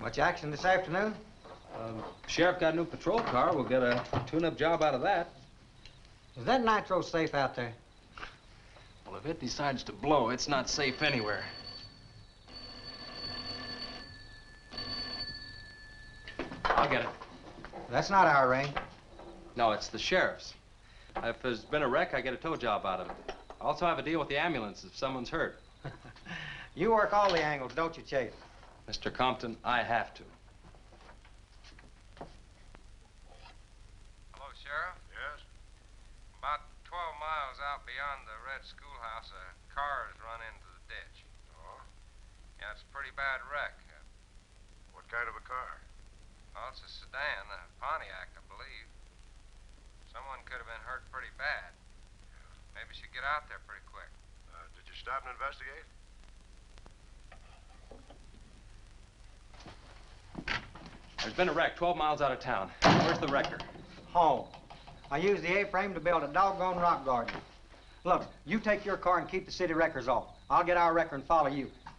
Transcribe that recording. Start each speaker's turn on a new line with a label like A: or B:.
A: Much action this afternoon?
B: Sheriff got a new patrol car. We'll get a tune-up job out of that.
A: Is that nitro safe out there?
B: Well, if it decides to blow, it's not safe anywhere. I'll get it.
A: That's not our range.
B: No, it's the sheriff's. If there's been a wreck, I get a tow job out of it. I also have a deal with the ambulance if someone's hurt.
A: You work all the angles, don't you, Chase?
B: Mr. Compton, I have to.
C: Hello, Sheriff?
D: Yes?
C: About 12 miles out beyond the red schoolhouse, a car has run into the ditch.
D: Oh?
C: Yeah, it's a pretty bad wreck.
D: What kind of a car?
C: Well, it's a sedan, a Pontiac, I believe. Someone could have been hurt pretty bad. Maybe you should get out there pretty quick.
D: Did you stop and investigate?
B: There's been a wreck 12 miles out of town. Where's the wrecker?
A: Home. I used the A-frame to build a doggone rock garden. Look, you take your car and keep the city wreckers off. I'll get our wrecker and follow you.